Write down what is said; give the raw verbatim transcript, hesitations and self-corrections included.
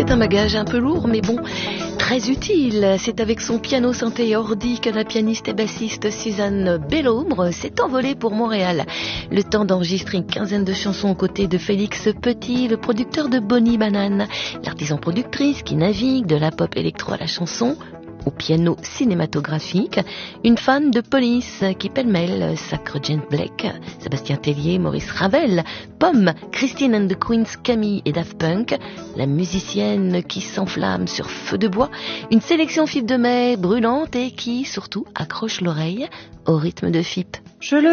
c'est un bagage un peu lourd, mais bon, très utile. C'est avec son piano synthé ordi que la pianiste et bassiste Suzanne Bellombre s'est envolée pour Montréal. Le temps d'enregistrer une quinzaine de chansons aux côtés de Félix Petit, le producteur de Bonnie Banane, l'artisan productrice qui navigue de la pop électro à la chanson, au piano cinématographique, une fan de Police qui pêle-mêle sacre Jane Blake, Sébastien Tellier, Maurice Ravel, Pomme, Christine and the Queens, Camille et Daft Punk, la musicienne qui s'enflamme sur feu de bois, une sélection F I P de mai brûlante et qui, surtout, accroche l'oreille au rythme de F I P. Je le